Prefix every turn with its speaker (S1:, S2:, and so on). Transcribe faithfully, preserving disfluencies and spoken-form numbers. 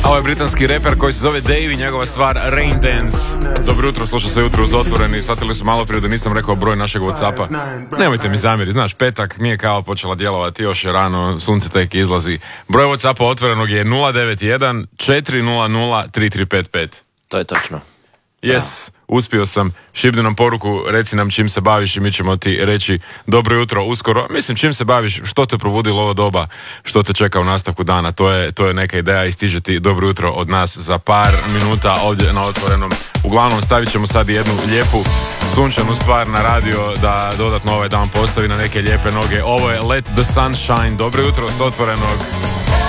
S1: Ovo je britanski reper koji se zove Davey, njegova stvar Rain Dance. Dobro jutro, sluša se jutro uz Otvoreni. Shvatili su malo prije da nisam rekao broj našeg WhatsAppa. Nemojte mi zamjeriti, znaš, petak nije kao počela djelovati, još je rano, sunce tek izlazi. Broj WhatsAppa Otvorenog je nula devet jedan četiri nula nula tri tri pet pet.
S2: To je točno.
S1: Yes, uspio sam. Šibni nam poruku, reci nam čim se baviš i mi ćemo ti reći dobro jutro uskoro. Mislim, čim se baviš, što te probudilo ovo doba, što te čeka u nastavku dana. To je, to je neka ideja i stiže ti dobro jutro od nas za par minuta ovdje na Otvorenom. Uglavnom, stavit ćemo sad jednu lijepu sunčanu stvar na radio da dodatno ovaj dan postavi na neke lijepe noge. Ovo je Let the Sun Shine. Dobro jutro s Otvorenog.